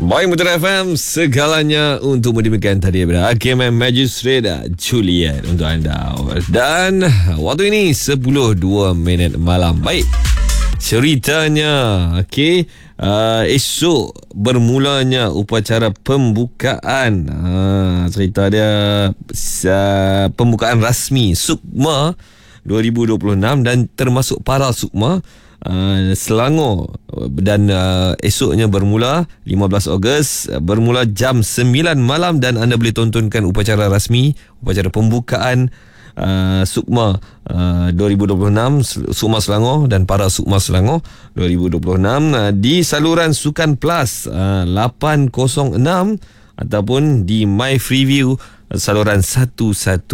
Baik, Mutiara FM, segalanya untuk mendemikian tadi daripada Hakim and Magistrate Juliet untuk anda. Dan waktu ini 10.02 malam. Baik, ceritanya esok bermulanya upacara pembukaan. Cerita dia pembukaan rasmi SUKMA 2026 dan termasuk para SUKMA Selangor. Dan esoknya bermula 15 Ogos, bermula jam 9 malam dan anda boleh tontonkan upacara rasmi, upacara pembukaan SUKMA 2026, SUKMA Selangor dan para SUKMA Selangor 2026 di saluran Sukan Plus 806 ataupun di My Freeview saluran 111.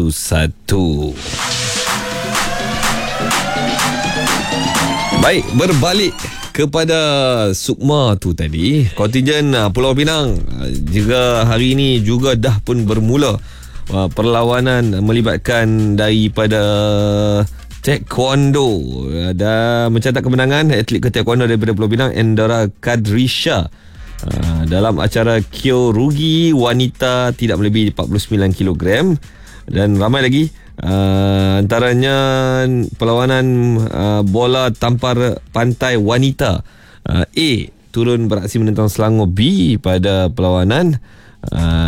Baik, berbalik kepada SUKMA tu tadi, kontingen Pulau Pinang juga hari ini juga dah pun bermula perlawanan melibatkan daripada taekwondo. Dah mencatat kemenangan atlet taekwondo daripada Pulau Pinang, Endara Kadrisha, dalam acara Kyorugi wanita tidak melebihi 49 kg. Dan ramai lagi, antaranya perlawanan bola tampar pantai wanita. A turun beraksi menentang Selangor B pada perlawanan